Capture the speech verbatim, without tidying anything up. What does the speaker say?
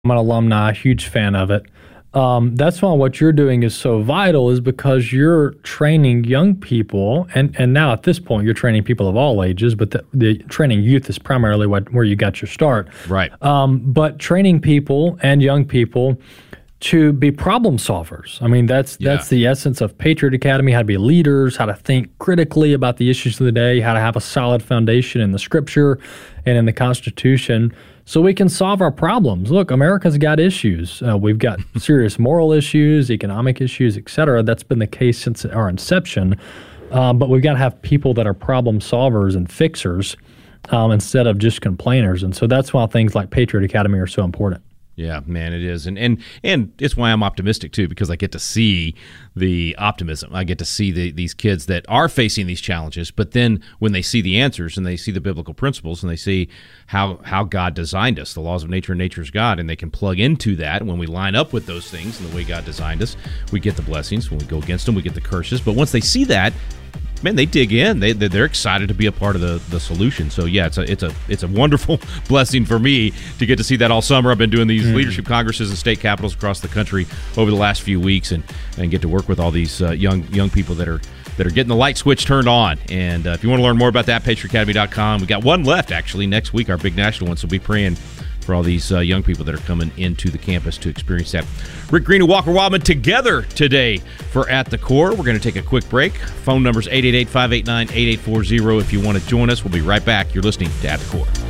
I'm an alumni, huge fan of it. Um, that's why what you're doing is so vital, is because you're training young people, and, and now at this point you're training people of all ages, but the, the training youth is primarily what where you got your start. Right. Um, but training people and young people to be problem solvers. I mean, that's Yeah. that's the essence of Patriot Academy, how to be leaders, how to think critically about the issues of the day, how to have a solid foundation in the Scripture and in the Constitution, so we can solve our problems. Look, America's got issues. Uh, we've got serious moral issues, economic issues, et cetera. That's been the case since our inception. Um, but we've got to have people that are problem solvers and fixers um, instead of just complainers. And so that's why things like Patriot Academy are so important. Yeah, man, it is. And and and it's why I'm optimistic, too, because I get to see the optimism. I get to see the, these kids that are facing these challenges, but then when they see the answers and they see the biblical principles and they see how, how God designed us, the laws of nature and nature's God, and they can plug into that. When we line up with those things and the way God designed us, we get the blessings. When we go against them, we get the curses. But once they see that, man, they dig in. They they're excited to be a part of the, the solution. So yeah, it's a it's a it's a wonderful blessing for me to get to see that all summer. I've been doing these mm. leadership congresses in state capitals across the country over the last few weeks, and, and get to work with all these uh, young young people that are that are getting the light switch turned on. And uh, if you want to learn more about that, patriot academy dot com. We got one left actually next week, our big national one. So be praying for all these uh, young people that are coming into the campus to experience that. Rick Green and Walker Wildman together today for At the Core. We're going to take a quick break. Phone number's eight eight eight, five eight nine, eight eight four zero if you want to join us. We'll be right back. You're listening to At the Core.